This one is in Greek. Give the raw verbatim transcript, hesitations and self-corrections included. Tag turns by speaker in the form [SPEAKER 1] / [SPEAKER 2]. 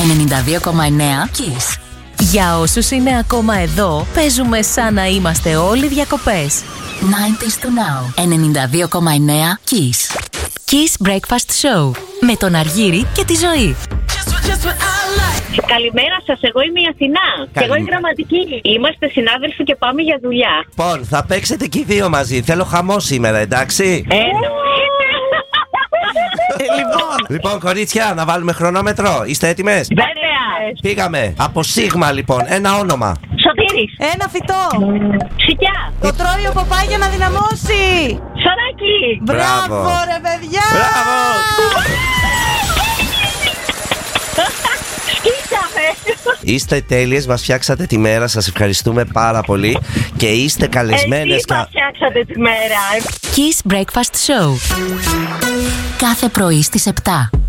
[SPEAKER 1] ενενήντα δύο κόμμα εννέα Kiss.
[SPEAKER 2] Για όσους είναι ακόμα εδώ, παίζουμε σαν να είμαστε όλοι διακοπές.
[SPEAKER 1] ενενήντα to now. ενενήντα δύο κόμμα εννέα Kiss.
[SPEAKER 2] Kiss Breakfast Show. Με τον Αργύρη και τη Ζωή.
[SPEAKER 3] Καλημέρα σας, εγώ είμαι η Αθηνά. Και εγώ η γραμματική. Είμαστε συνάδελφοι και πάμε για δουλειά.
[SPEAKER 4] Λοιπόν, θα παίξετε και οι δύο μαζί. Θέλω χαμό σήμερα, εντάξει.
[SPEAKER 3] Ε,
[SPEAKER 4] λοιπόν, λοιπόν, κορίτσια, να βάλουμε χρονόμετρο. Είστε έτοιμες?
[SPEAKER 3] Βέβαια.
[SPEAKER 4] Πήγαμε. Από Σίγμα, λοιπόν, ένα όνομα.
[SPEAKER 3] Σωτήρης.
[SPEAKER 5] Ένα φυτό.
[SPEAKER 3] Σικιά.
[SPEAKER 5] Το τρώει ο παπά για να δυναμώσει.
[SPEAKER 3] Σωράκι.
[SPEAKER 4] Μπράβο.
[SPEAKER 5] Μπράβο ρε παιδιά.
[SPEAKER 4] Μπράβο. Είστε τέλειες, μας φτιάξατε τη μέρα. Σας ευχαριστούμε πάρα πολύ. Και είστε καλεσμένες.
[SPEAKER 3] Εσείς μας φτιάξατε τη μέρα.
[SPEAKER 2] Kiss Breakfast Show.
[SPEAKER 1] Κάθε πρωί στις επτά.